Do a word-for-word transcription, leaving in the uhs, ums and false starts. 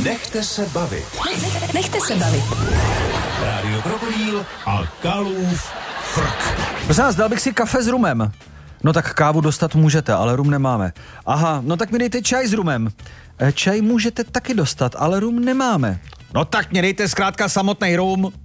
Nechte se bavit. Nechte se bavit. Rádio Krokodýl a Kalův frk. Prosím vás, dal bych si kafe s rumem. No tak kávu dostat můžete, ale rum nemáme. Aha, no tak mi dejte čaj s rumem. E, čaj můžete taky dostat, ale rum nemáme. No tak mě dejte zkrátka samotný rum.